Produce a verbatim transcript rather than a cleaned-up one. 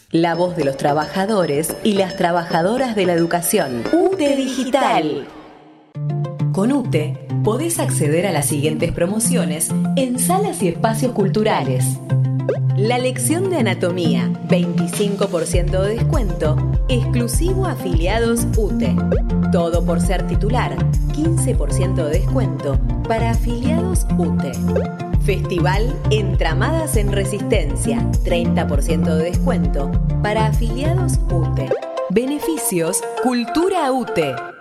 La voz de los trabajadores y las trabajadoras de la educación. U T E Digital. Con U T E podés acceder a las siguientes promociones en salas y espacios culturales. La lección de anatomía, veinticinco por ciento de descuento, exclusivo a afiliados U T E. Todo por ser titular, quince por ciento de descuento para afiliados U T E. Festival Entramadas en Resistencia, treinta por ciento de descuento para afiliados U T E. Beneficios Cultura U T E.